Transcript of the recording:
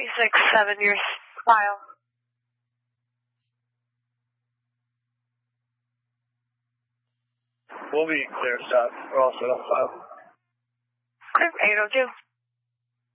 367, your file. We'll be clear, Scott. We're all set on file. Okay, 802.